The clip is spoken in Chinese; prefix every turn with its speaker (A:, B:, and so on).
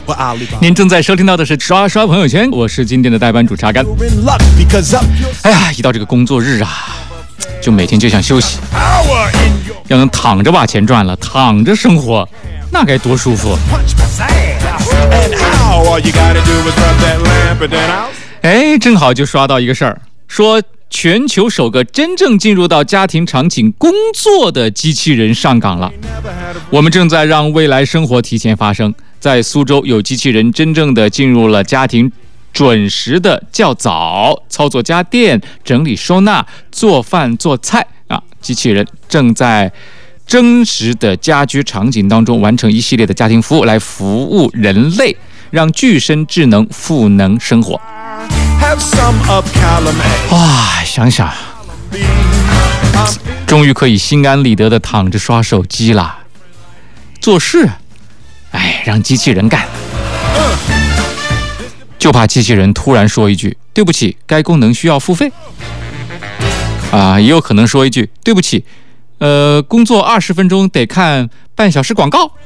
A: 您正在收听到的是刷刷朋友圈，我是今天的代班主持阿甘。哎呀，一到这个工作日啊，就每天就想休息，要能躺着把钱赚了，躺着生活，那该多舒服。哎，正好就刷到一个事儿，说全球首个真正进入到家庭场景工作的机器人上岗了。我们正在让未来生活提前发生。在苏州，有机器人真正的进入了家庭，准时的较早，操作家电、整理收纳、做饭做菜啊，机器人正在真实的家居场景当中完成一系列的家庭服务，来服务人类，让具身智能赋能生活。哇，想想，终于可以心安理得的躺着刷手机了。做事，哎，让机器人干，就怕机器人突然说一句对不起，该功能需要付费啊，也有可能说一句对不起，工作20分钟得看半小时广告。